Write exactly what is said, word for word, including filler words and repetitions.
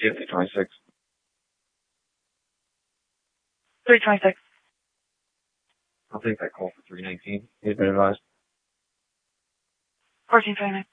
Fifty twenty-six. Three twenty-six. I'll take that call for three nineteen. He's been advised. Fourteen twenty-nine.